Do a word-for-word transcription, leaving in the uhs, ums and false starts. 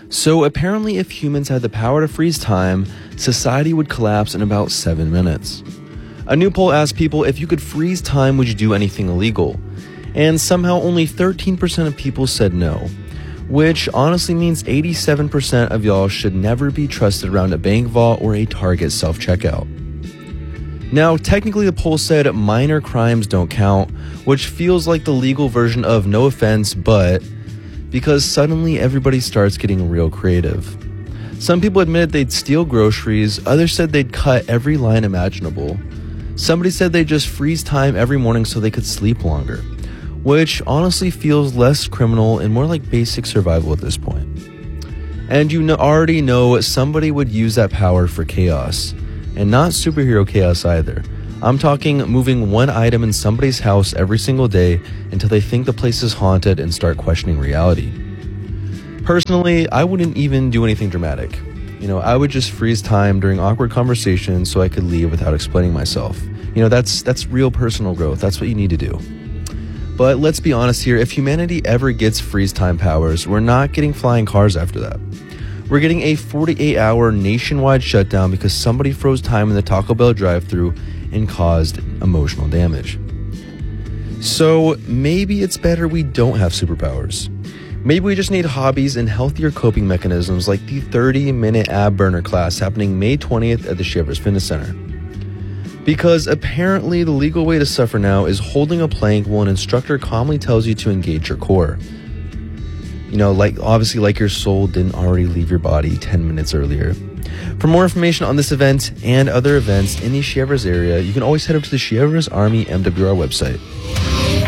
So apparently if humans had the power to freeze time, society would collapse in about seven minutes. A new poll asked people, if you could freeze time, would you do anything illegal? And somehow only thirteen percent of people said no, which honestly means eighty-seven percent of y'all should never be trusted around a bank vault or a Target self-checkout. Now, technically the poll said minor crimes don't count, which feels like the legal version of no offense, but because suddenly everybody starts getting real creative. Some people admitted they'd steal groceries, others said they'd cut every line imaginable. Somebody said they'd just freeze time every morning so they could sleep longer, which honestly feels less criminal and more like basic survival at this point. And you know, already know somebody would use that power for chaos, and not superhero chaos either. I'm talking moving one item in somebody's house every single day until they think the place is haunted and start questioning reality. Personally, I wouldn't even do anything dramatic. You know, I would just freeze time during awkward conversations so I could leave without explaining myself. You know, that's that's real personal growth. That's what you need to do. But let's be honest here, if humanity ever gets freeze time powers, we're not getting flying cars after that. We're getting a forty-eight hour nationwide shutdown because somebody froze time in the Taco Bell drive-thru and caused emotional damage. So maybe it's better we don't have superpowers. Maybe we just need hobbies and healthier coping mechanisms like the thirty minute ab burner class happening May twentieth at the Shivers Fitness Center. Because apparently the legal way to suffer now is holding a plank while an instructor calmly tells you to engage your core. You know, like obviously like your soul didn't already leave your body ten minutes earlier. For more information on this event and other events in the Shivers area, you can always head over to the Shivers Army M W R website.